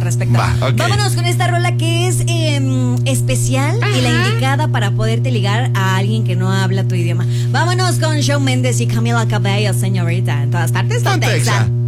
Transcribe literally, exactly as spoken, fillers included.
respecto. Va, okay. Vámonos con esta rola que es eh, especial Ajá. y la indicada para poderte ligar a alguien que no habla tu idioma. Vámonos con Shawn Mendes y Camila Cabello, señorita. En todas partes, Ponte Texas.